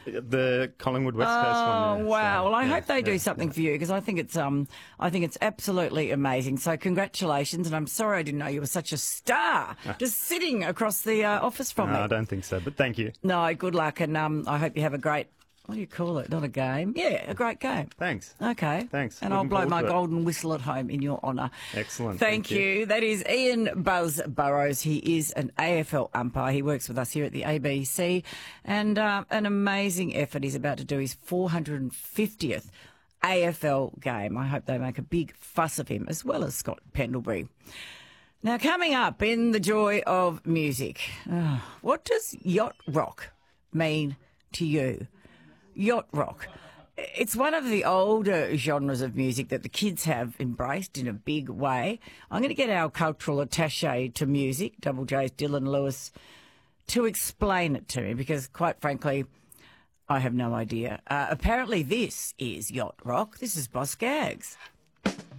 The Collingwood West Coast one. Oh, Yeah. wow. So, Well, I yeah, hope they do yeah, something yeah. for you, because I think it's absolutely amazing. So congratulations, and I'm sorry I didn't know you were such a star, just sitting across the office from No, me. I don't think so, but thank you. No, good luck, and I hope you have a great, what do you call it? Not a game? Yeah, a great game. Thanks. Okay. Thanks. And I'll Looking blow forward my to it. golden whistle at home in your honour. Excellent. Thank Thank you. you. That is Ian Buzz Burrows. He is an AFL umpire. He works with us here at the ABC, and an amazing effort. He's about to do his 450th AFL game. I hope they make a big fuss of him, as well as Scott Pendlebury. Now, coming up in the joy of music, what does yacht rock mean to you? Yacht rock. It's one of the older genres of music that the kids have embraced in a big way. I'm going to get our cultural attaché to music, Double J's Dylan Lewis, to explain it to me, because quite frankly, I have no idea. Apparently this is yacht rock. This is Boss Gags.